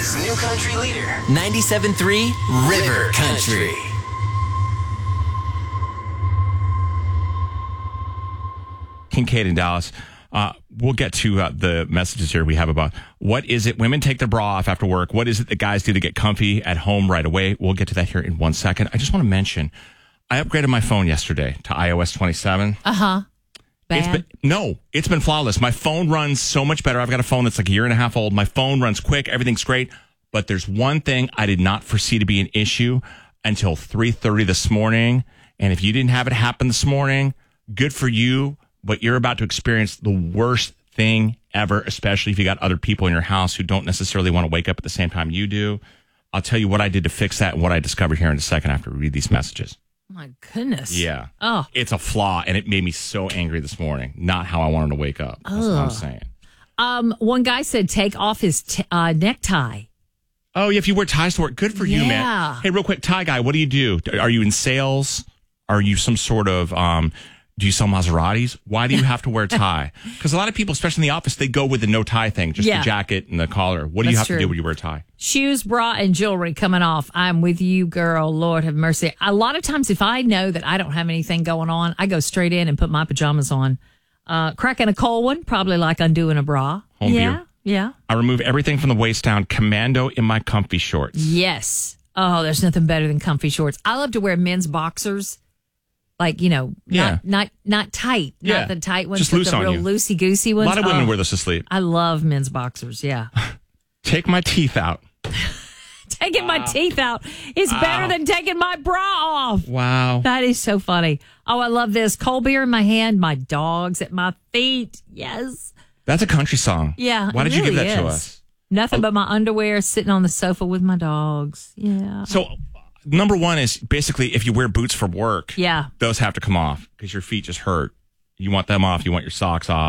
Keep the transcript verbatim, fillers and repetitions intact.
Music's new country leader. ninety-seven point three River Country. Kincaid in Dallas. Uh, we'll get to uh, the messages here we have about what is it women take their bra off after work. What is it that guys do to get comfy at home right away? We'll get to that here in one second. I just want to mention, I upgraded my phone yesterday to i O S twenty-seven. Uh-huh. Bad? It's been, no, it's been flawless. My phone runs so much better. I've got a phone that's like a year and a half old. My phone runs quick. Everything's great. But there's one thing I did not foresee to be an issue until three thirty this morning. And if you didn't have it happen this morning, good for you. But you're about to experience the worst thing ever, especially if you got other people in your house who don't necessarily want to wake up at the same time you do. I'll tell you what I did to fix that and what I discovered here in a second after we read these messages. My goodness. Yeah. Oh. It's a flaw, and it made me so angry this morning. Not how I wanted to wake up. That's Ugh. what I'm saying. Um, one guy said take off his t- uh, necktie. Oh, yeah, if you wear ties to work, good for you, Yeah. man. Hey, real quick, tie guy, what do you do? Are you in sales? Are you some sort of... Um, do you sell Maseratis? Why do you have to wear a tie? Because a lot of people, especially in the office, they go with the no tie thing, just Yeah. the jacket and the collar. What do That's you have true. to do when you wear a tie? Shoes, bra, and jewelry coming off. I'm with you, girl. Lord have mercy. A lot of times, if I know that I don't have anything going on, I go straight in and put my pajamas on. Uh, cracking a cold one, probably like undoing a bra. Home yeah, view. yeah. I remove everything from the waist down, commando in my comfy shorts. Yes. Oh, there's nothing better than comfy shorts. I love to wear men's boxers. Like, you know, Yeah. not not not tight. Yeah. Not the tight ones, Just but loose the on real you. loosey-goosey ones. A lot of women Oh, wear those to sleep. I love men's boxers, yeah. Take my teeth out. Taking my teeth out is better than taking my bra off. Wow. That is so funny. Oh, I love this. Cold beer in my hand, my dogs at my feet. Yes. That's a country song. Yeah. Why it did you give really that to is. us? Nothing but my underwear sitting on the sofa with my dogs. Yeah. So, number one is basically if you wear boots for work, Yeah. those have to come off because your feet just hurt. You want them off. You want your socks off.